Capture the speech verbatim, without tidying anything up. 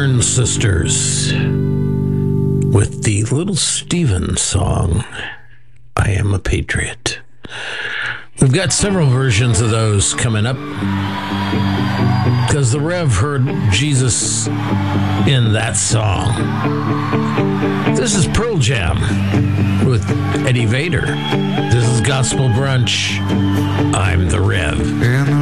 Byrne Sisters with the Little Steven song, I Am a Patriot. We've got several versions of those coming up because the Rev heard Jesus in that song. This is Pearl Jam with Eddie Vedder. This is Gospel Brunch. I'm the Rev.